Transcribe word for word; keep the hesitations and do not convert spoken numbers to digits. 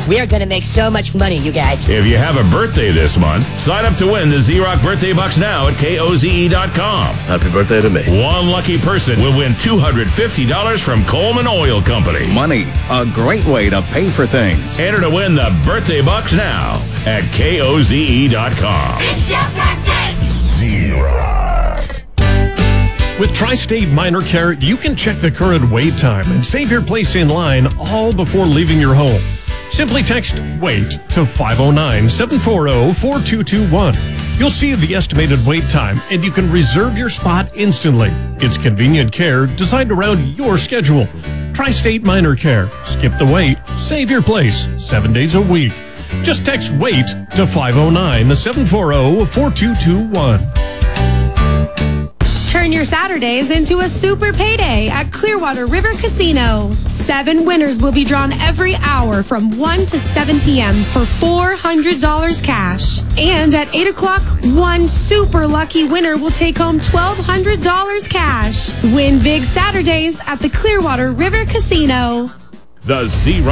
We are going to make so much money, you guys. If you have a birthday this month, sign up to win the Z-Rock Birthday Bucks now at K O Z E dot com. Happy birthday to me. One lucky person will win two hundred fifty dollars from Coleman Oil Company. Money, a great way to pay for things. Enter to win the Birthday Bucks now at K O Z E dot com. It's your birthday! Z-Rock. With Tri-State Minor Care, you can check the current wait time and save your place in line all before leaving your home. Simply text WAIT to five oh nine, seven four zero, four two two one. You'll see the estimated wait time, and you can reserve your spot instantly. It's convenient care designed around your schedule. Tri-State Minor Care. Skip the wait. Save your place. Seven days a week. Just text WAIT to five oh nine, seven four zero, four two two one. Turn your Saturdays into a super payday at Clearwater River Casino. Seven winners will be drawn every hour from one to seven p.m. for four hundred dollars cash. And at eight o'clock, one super lucky winner will take home twelve hundred dollars cash. Win big Saturdays at the Clearwater River Casino. The Z-Rock